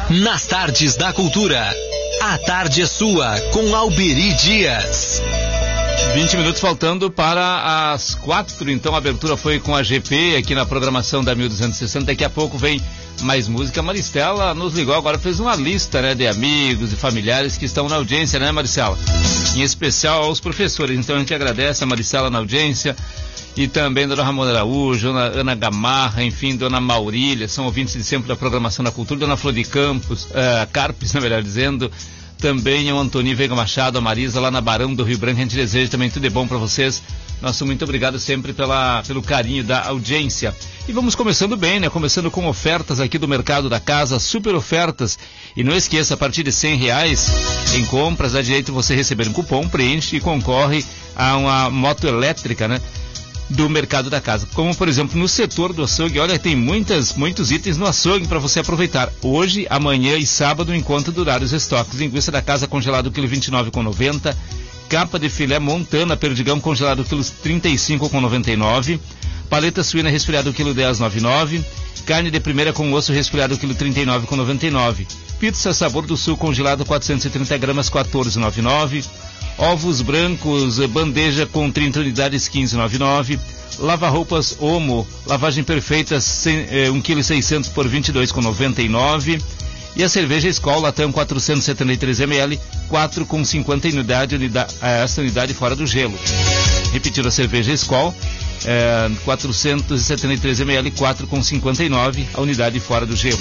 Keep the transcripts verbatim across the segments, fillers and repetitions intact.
Nas tardes da cultura, a tarde é sua, com Alberi Dias. vinte minutos faltando para as quatro, então a abertura foi com a G P aqui na programação da mil duzentos e sessenta. Daqui a pouco vem mais música. A Maristela nos ligou agora, fez uma lista, né, de amigos e familiares que estão na audiência, né, Maristela? Em especial aos professores. Então a gente agradece a Maristela na audiência. E também Dona Ramona Araújo, Ana, Ana Gamarra, enfim, Dona Maurília, são ouvintes de sempre da programação da cultura, Dona Flor de Campos, uh, Carpes, na melhor dizendo, também o Antônio Veiga Machado, a Marisa, lá na Barão do Rio Branco. A gente deseja também tudo de bom para vocês. Nosso muito obrigado sempre pela, pelo carinho da audiência. E vamos começando bem, né? Começando com ofertas aqui do Mercado da Casa, super ofertas. E não esqueça, a partir de cem reais em compras, dá direito você receber um cupom, preenche e concorre a uma moto elétrica, né? Do Mercado da Casa, como por exemplo no setor do açougue. Olha, tem muitas, muitos itens no açougue para você aproveitar. Hoje, amanhã e sábado, enquanto durar os estoques. Linguiça da Casa congelado, quilo vinte e nove reais e noventa centavos. Capa de filé Montana, perdigão congelado, quilo trinta e cinco reais e noventa e nove centavos. Paleta suína resfriado, quilo dez reais e noventa e nove centavos. Carne de primeira com osso resfriado, quilo trinta e nove reais e noventa e nove centavos. Pizza Sabor do Sul congelado, quatrocentos e trinta gramas, quatorze reais e noventa e nove centavos. Ovos brancos, bandeja com trinta unidades, quinze reais e noventa e nove centavos. Lava-roupas Omo, lavagem perfeita, um quilo e seiscentos por vinte e dois reais e noventa e nove centavos. E a cerveja Skol Latam quatrocentos e setenta e três mililitros, quatro com cinquenta unidade, unidade, essa unidade fora do gelo. Repetindo, a cerveja Skol, é, quatrocentos e setenta e três mililitros, quatro com cinquenta e nove, a unidade fora do gelo.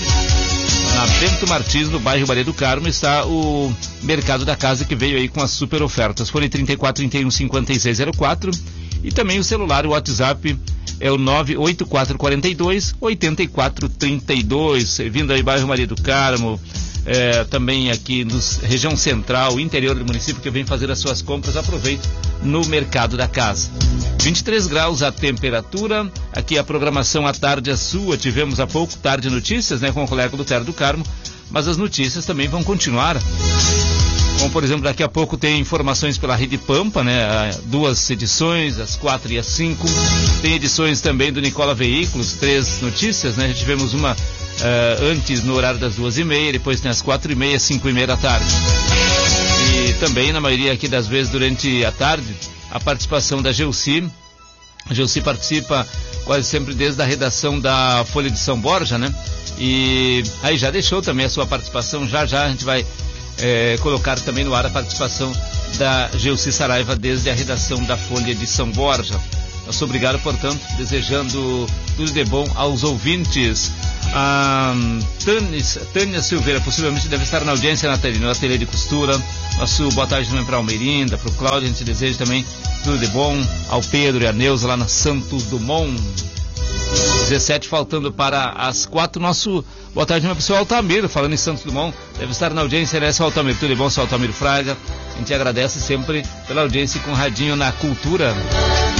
Na Bento Martins, no bairro Maria do Carmo, está o Mercado da Casa, que veio aí com as super ofertas. Fone trinta e quatro, trinta e um, cinquenta e seis zero quatro. E também o celular, o WhatsApp, é o nove oito quatro quatro dois, oito quatro três dois. Vindo aí bairro Maria do Carmo, é, também aqui na região central, interior do município, que vem fazer as suas compras, aproveite no Mercado da Casa. vinte e três graus a temperatura. Aqui a programação à tarde é sua. Tivemos há pouco tarde notícias, né, com o colega do Terra do Carmo, mas as notícias também vão continuar. Como, por exemplo, daqui a pouco tem informações pela Rede Pampa, né? Duas edições, as quatro e as cinco. Tem edições também do Nicola Veículos, três notícias, né? Já tivemos uma uh, antes no horário das duas e meia, depois tem as quatro e meia, cinco e meia da tarde. E também, na maioria aqui das vezes, durante a tarde, a participação da Gelsi. A Gelsi participa quase sempre desde a redação da Folha de São Borja, né? E aí já deixou também a sua participação, já já a gente vai É, colocar também no ar a participação da Gelsi Saraiva desde a redação da Folha de São Borja. Nosso obrigado, portanto, desejando tudo de bom aos ouvintes. A Tânia, Tânia Silveira possivelmente deve estar na audiência na no ateliê de costura. Nosso boa tarde também para a Almerinda, para o Cláudio. A gente deseja também tudo de bom ao Pedro e a Neuza lá na Santos Dumont. dezessete faltando para as quatro. Nosso boa tarde, meu pessoal, Altamiro, falando em Santos Dumont, deve estar na audiência, né, seu Altamiro? Tudo bom, seu Altamiro Fraga? A gente agradece sempre pela audiência com o Radinho na Cultura.